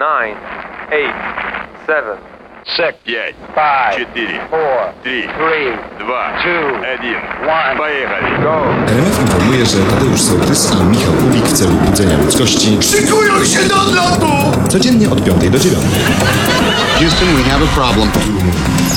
9, 8, 7, 6, 5, 5, 4, 4, 3, 3, 2, 2, 1. 1. Pojechali. Go! RMF informuje, że Tadeusz Sołtys i Michał Kubik w celu budzenia ludzkości Szykują się do odlotu! codziennie od 5 do 9. Houston, we have a problem.